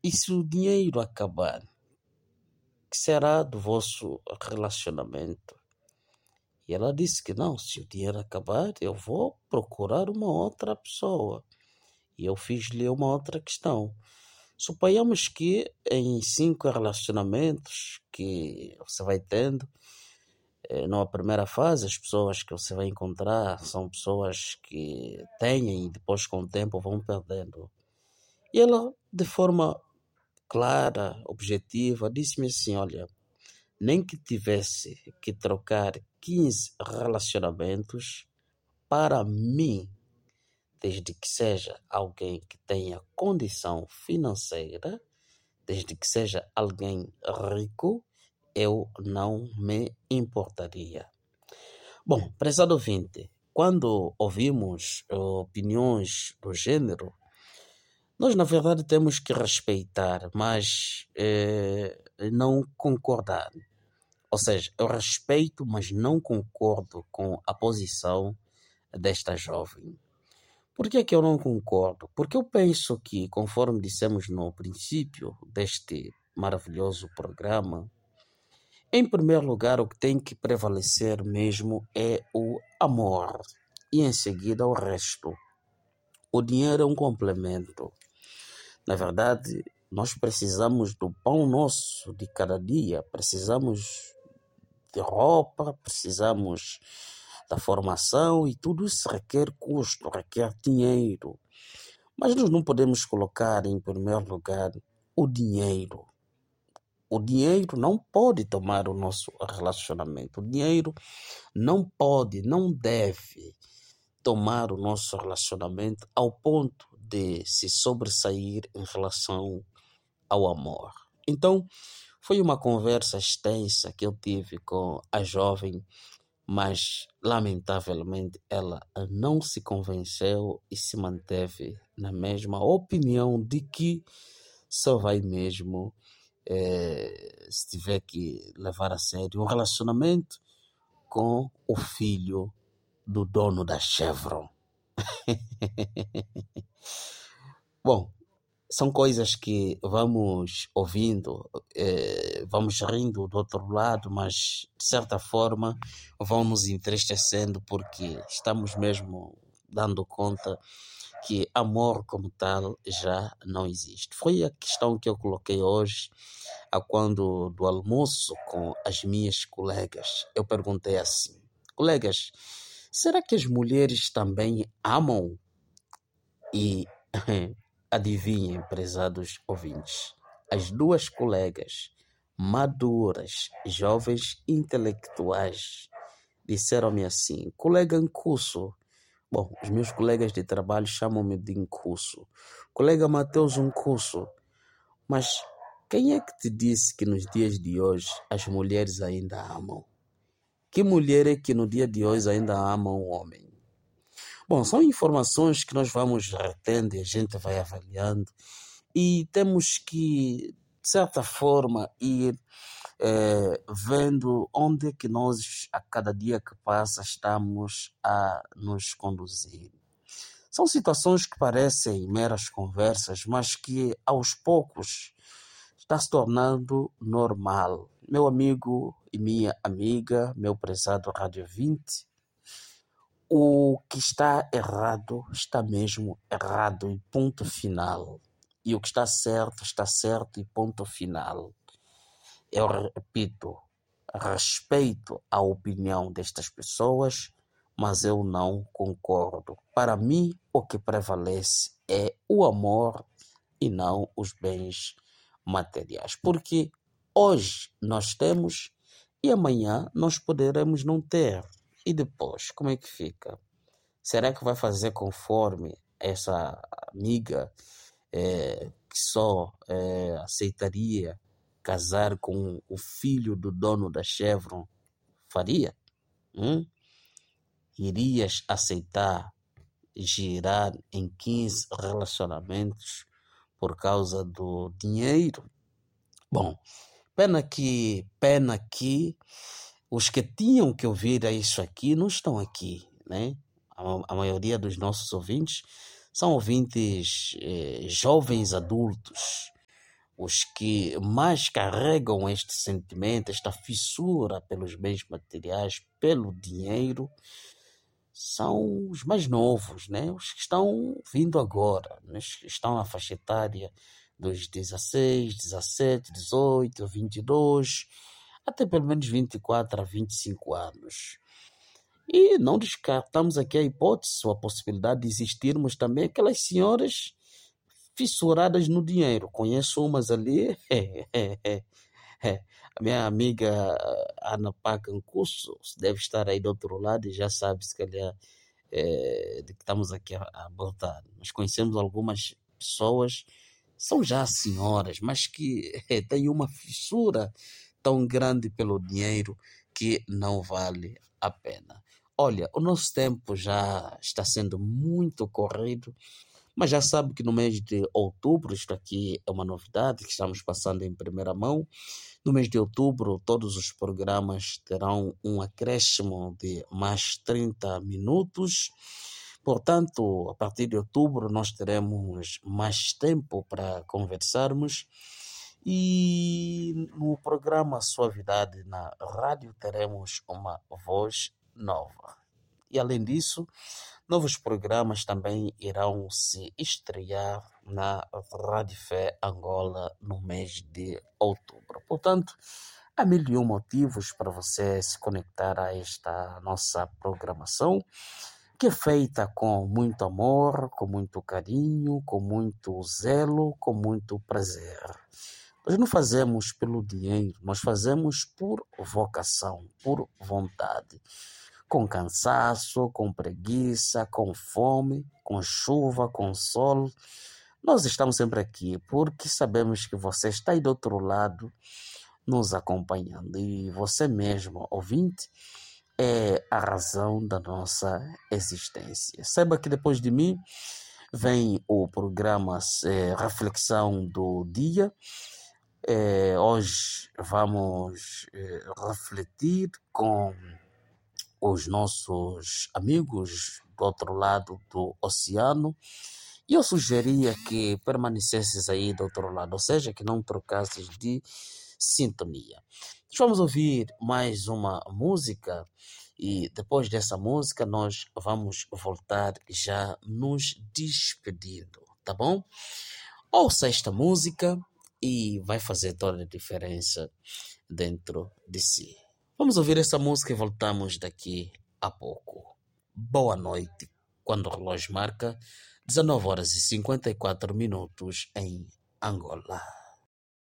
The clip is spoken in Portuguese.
e se o dinheiro acabar, que será do vosso relacionamento? E ela disse que não, se o dinheiro acabar, eu vou procurar uma outra pessoa. E eu fiz-lhe uma outra questão. Suponhamos que em 5 relacionamentos que você vai tendo, numa primeira fase, as pessoas que você vai encontrar são pessoas que têm e depois com o tempo vão perdendo. E ela, de forma clara, objetiva, disse-me assim, olha, nem que tivesse que trocar 15 relacionamentos, para mim, desde que seja alguém que tenha condição financeira, desde que seja alguém rico, eu não me importaria. Bom, prezado ouvinte, quando ouvimos opiniões do gênero, nós na verdade temos que respeitar, mas não concordar. Ou seja, eu respeito, mas não concordo com a posição desta jovem. Por que é que eu não concordo? Porque eu penso que, conforme dissemos no princípio deste maravilhoso programa, em primeiro lugar, o que tem que prevalecer mesmo é o amor e em seguida o resto. O dinheiro é um complemento. Na verdade, nós precisamos do pão nosso de cada dia, precisamos de roupa, precisamos da formação e tudo isso requer custo, requer dinheiro. Mas nós não podemos colocar em primeiro lugar o dinheiro. O dinheiro não pode tomar o nosso relacionamento. O dinheiro não pode, não deve tomar o nosso relacionamento ao ponto de se sobressair em relação ao amor. Então, foi uma conversa extensa que eu tive com a jovem, mas lamentavelmente ela não se convenceu e se manteve na mesma opinião de que só vai mesmo se tiver que levar a sério um relacionamento com o filho do dono da Chevron. Bom, são coisas que vamos ouvindo, vamos rindo do outro lado, mas de certa forma vão nos entristecendo porque estamos mesmo dando conta que amor como tal já não existe. Foi a questão que eu coloquei hoje, a quando do almoço com as minhas colegas. Eu perguntei assim, colegas, será que as mulheres também amam? E adivinhem, prezados ouvintes, as duas colegas maduras, jovens intelectuais, disseram-me assim, colega Ncusso, bom, os meus colegas de trabalho chamam-me de Ncusso, colega Mateus Ncusso, mas quem é que te disse que nos dias de hoje as mulheres ainda amam? Que mulher é que no dia de hoje ainda ama um homem? Bom, são informações que nós vamos retendo e a gente vai avaliando e temos que, de certa forma, ir vendo onde é que nós, a cada dia que passa, estamos a nos conduzir. São situações que parecem meras conversas, mas que aos poucos está se tornando normal. Meu amigo e minha amiga, meu prezado Rádio 20, o que está errado mesmo errado e ponto final. E o que está certo e ponto final. Eu repito, respeito a opinião destas pessoas, mas eu não concordo. Para mim, o que prevalece é o amor e não os bens materiais. Porque hoje nós temos e amanhã nós poderemos não ter. E depois, como é que fica? Será que vai fazer conforme essa amiga que só aceitaria casar com o filho do dono da Chevron faria? Irias aceitar girar em 15 relacionamentos por causa do dinheiro? Bom, pena que os que tinham que ouvir isso aqui não estão aqui, né? A maioria dos nossos ouvintes são ouvintes jovens adultos, os que mais carregam este sentimento, esta fissura pelos bens materiais, pelo dinheiro, são os mais novos, né? Os que estão vindo agora, né? Os que estão na faixa etária dos 16, 17, 18, 22, até pelo menos 24 a 25 anos. E não descartamos aqui a hipótese ou a possibilidade de existirmos também aquelas senhoras fissuradas no dinheiro. Conheço umas ali, a minha amiga Ana Pacancusso deve estar aí do outro lado e já sabe se calhar de que estamos aqui a abordar. Nós conhecemos algumas pessoas, são já senhoras, mas que têm uma fissura tão grande pelo dinheiro que não vale a pena. Olha, o nosso tempo já está sendo muito corrido, mas já sabe que no mês de outubro, isto aqui é uma novidade que estamos passando em primeira mão. No mês de outubro, todos os programas terão um acréscimo de mais 30 minutos. Portanto, a partir de outubro, nós teremos mais tempo para conversarmos. E no programa Suavidade na rádio, teremos uma voz nova. E além disso, novos programas também irão se estrear na Rádio Fé Angola no mês de outubro. Portanto, há mil e um motivos para você se conectar a esta nossa programação, que é feita com muito amor, com muito carinho, com muito zelo, com muito prazer. Nós não fazemos pelo dinheiro, nós fazemos por vocação, por vontade. Com cansaço, com preguiça, com fome, com chuva, com sol. Nós estamos sempre aqui porque sabemos que você está aí do outro lado nos acompanhando. E você mesmo, ouvinte, é a razão da nossa existência. Saiba que depois de mim vem o programa Reflexão do Dia. Hoje vamos refletir com os nossos amigos do outro lado do oceano. E eu sugeria que permanecesses aí do outro lado, ou seja, que não trocasses de sintonia. Nós vamos ouvir mais uma música e depois dessa música nós vamos voltar já nos despedindo, tá bom? Ouça esta música e vai fazer toda a diferença dentro de si. Vamos ouvir essa música e voltamos daqui a pouco. Boa noite, quando o relógio marca 19 horas e 54 minutos em Angola.